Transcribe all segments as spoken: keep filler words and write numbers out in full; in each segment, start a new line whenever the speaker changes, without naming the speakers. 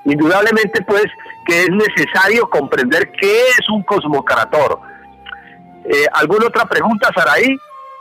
Indudablemente, pues, que es necesario comprender qué es un cosmocrator. Eh, ¿Alguna otra pregunta, Saraí?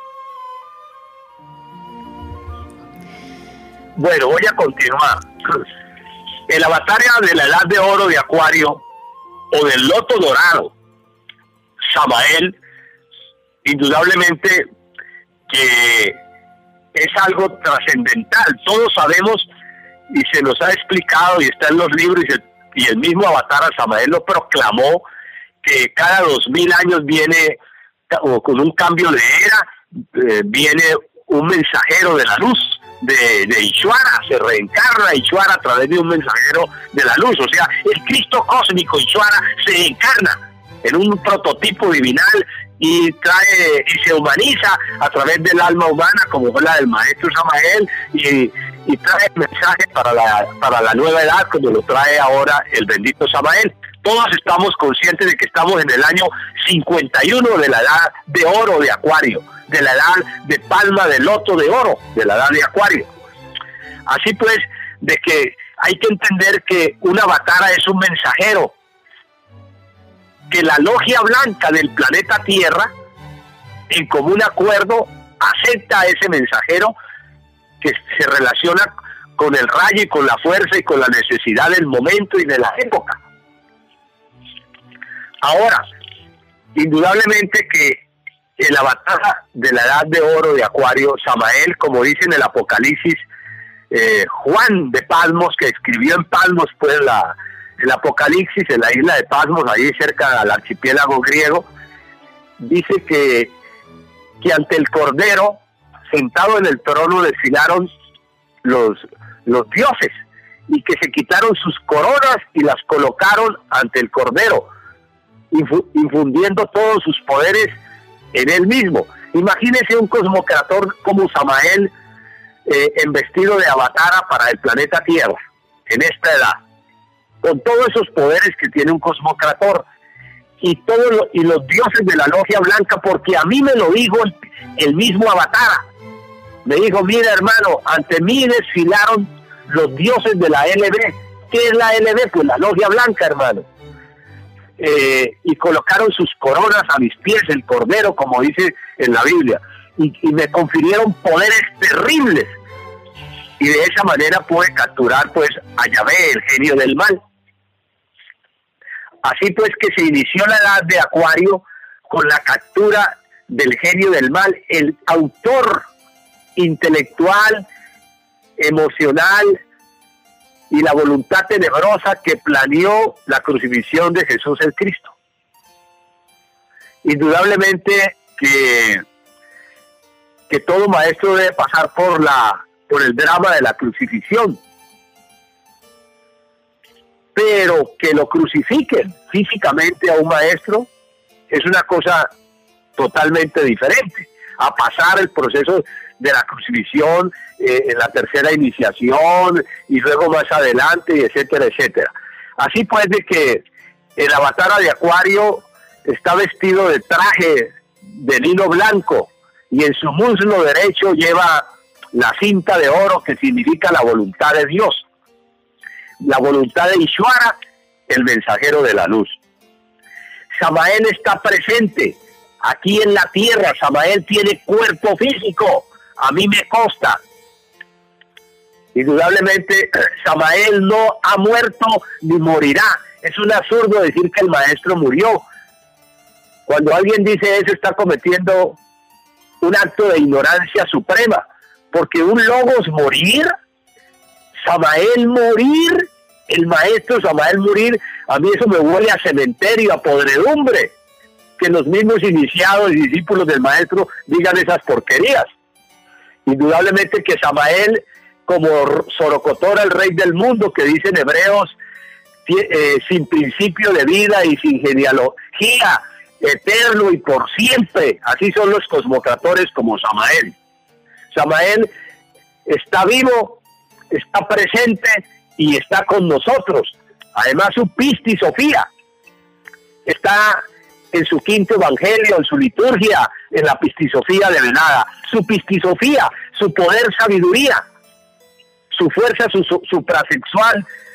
Bueno, voy a continuar. El avatar de la edad de oro de Acuario o del loto dorado, Samael, indudablemente que es algo trascendental. Todos sabemos y se nos ha explicado y está en los libros y el, y el mismo avatar Samael lo proclamó, que cada dos mil años viene con un cambio de era, eh, viene un mensajero de la luz de, de Ishvara, se reencarna Ishvara a través de un mensajero de la luz. O sea, el Cristo cósmico Ishvara se encarna en un prototipo divinal y trae y se humaniza a través del alma humana, como fue la del maestro Samael, y, y trae el mensaje para la, para la nueva edad, como lo trae ahora el bendito Samael. Todos estamos conscientes de que estamos en el año cincuenta y uno de la edad de oro de Acuario, de la edad de palma de loto de oro, de la edad de Acuario. Así pues, de que hay que entender que una avatara es un mensajero, que la logia blanca del planeta Tierra, en común acuerdo, acepta a ese mensajero que se relaciona con el rayo y con la fuerza y con la necesidad del momento y de la época. Ahora, indudablemente que el avatar de la edad de oro de Acuario, Samael, como dice en el Apocalipsis, eh, Juan de Patmos, que escribió en Patmos, pues la, el Apocalipsis, en la isla de Patmos, ahí cerca del archipiélago griego, dice que, que ante el Cordero, sentado en el trono, desfilaron los, los dioses, y que se quitaron sus coronas y las colocaron ante el Cordero, infundiendo todos sus poderes en él mismo. Imagínese un cosmocrator como Samael, eh, en vestido de avatara para el planeta Tierra, en esta edad, con todos esos poderes que tiene un cosmocrator, y todos lo, y los dioses de la logia blanca, porque a mí me lo dijo el, el mismo avatara. Me dijo: mira, hermano, ante mí desfilaron los dioses de la L B. ¿Qué es la L B? Pues la logia blanca, hermano. Eh, y colocaron sus coronas a mis pies, el Cordero, como dice en la Biblia, y, y me confirieron poderes terribles, y de esa manera pude capturar pues a Yahvé, el genio del mal. Así pues que se inició la edad de Acuario con la captura del genio del mal, el autor intelectual, emocional y la voluntad tenebrosa que planeó la crucifixión de Jesús el Cristo. Indudablemente que, que todo maestro debe pasar por la por el drama de la crucifixión, pero que lo crucifiquen físicamente a un maestro es una cosa totalmente diferente a pasar el proceso de la crucifixión eh, en la tercera iniciación y luego más adelante, y etcétera, etcétera. Así pues, de que el avatar de Acuario está vestido de traje de lino blanco y en su muslo derecho lleva la cinta de oro, que significa la voluntad de Dios, la voluntad de Ishvara, el mensajero de la luz. Samael está presente aquí en la tierra. Samael tiene cuerpo físico, a mí me consta. Indudablemente Samael no ha muerto ni morirá. Es un absurdo decir que el maestro murió. Cuando alguien dice eso, está cometiendo un acto de ignorancia suprema, porque un logos morir, Samael morir, el maestro Samael morir, a mí eso me huele a cementerio, a podredumbre, que los mismos iniciados y discípulos del maestro digan esas porquerías. Indudablemente que Samael, como Sorocotora, el rey del mundo, que dice en Hebreos, eh, sin principio de vida y sin genealogía, eterno y por siempre, así son los cosmocratores como Samael. Samael está vivo, está presente y está con nosotros. Además, su Pistis Sofía está en su quinto evangelio, en su liturgia, en la Pistisofía de Venada. Su Pistisofía, su poder sabiduría, su fuerza su, su, suprasexual,